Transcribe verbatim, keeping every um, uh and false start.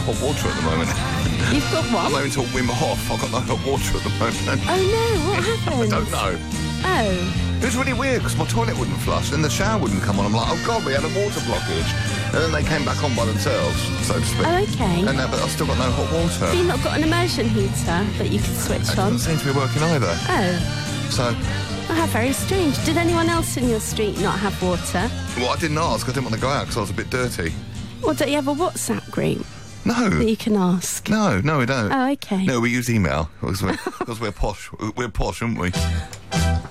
hot water at the moment. You've got what? I'm having to Wim Hof. I've got no hot water at the moment. Oh no, what happened? I don't know. Oh. It was really weird because my toilet wouldn't flush and the shower wouldn't come on. I'm like, oh God, we had a water blockage. And then they came back on by themselves, so to speak. Oh, okay. And now, but I've still got no hot water. Have you not got an immersion heater that you can switch It on? doesn't seem to be working either. Oh. So, Oh, how very strange. Did anyone else in your street not have water? well, I didn't ask. I didn't want to go out because I was a bit dirty. Or don't you have a WhatsApp group No. that you can ask? No, no, we don't. Oh, okay. No, we use email because we're, because we're posh. We're posh, aren't we?